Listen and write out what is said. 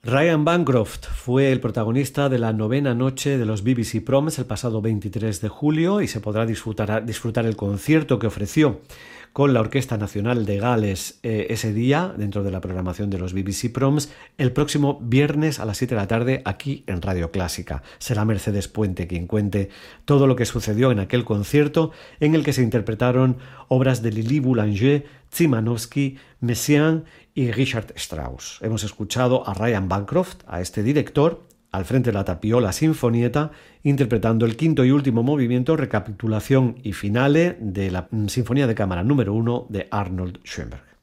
Ryan Bancroft fue el protagonista de la novena noche de los BBC Proms el pasado 23 de julio y se podrá disfrutar el concierto que ofreció con la Orquesta Nacional de Gales ese día dentro de la programación de los BBC Proms el próximo viernes a las 7 de la tarde aquí en Radio Clásica. Será Mercedes Puente quien cuente todo lo que sucedió en aquel concierto en el que se interpretaron obras de Lili Boulanger, Szymanowski, Messiaen y Richard Strauss. Hemos escuchado a Ryan Bancroft, a este director, al frente de la Tapiola Sinfonietta, interpretando el quinto y último movimiento, recapitulación y finale de la Sinfonía de Cámara número 1 de Arnold Schoenberg.